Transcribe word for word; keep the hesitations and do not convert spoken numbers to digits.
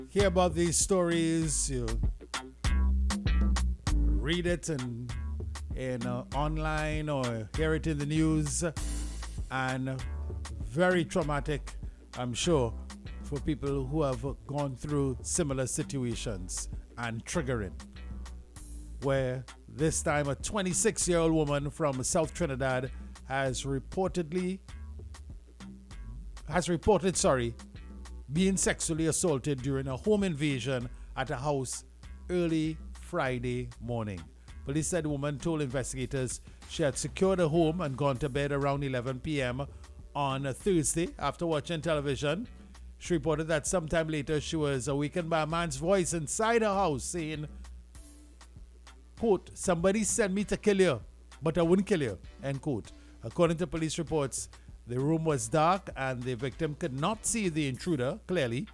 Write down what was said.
hear about these stories, you read it and in uh, online or hear it in the news, and very traumatic, I'm sure, for people who have gone through similar situations and triggering. Where this time a twenty-six-year-old woman from South Trinidad has reportedly has reported, sorry, being sexually assaulted during a home invasion at a house early Friday morning. Police said the woman told investigators she had secured her home and gone to bed around eleven p.m. on a Thursday after watching television. She reported that sometime later she was awakened by a man's voice inside her house saying, quote, "Somebody sent me to kill you, but I wouldn't kill you," end quote. According to police reports, the room was dark and the victim could not see the intruder clearly.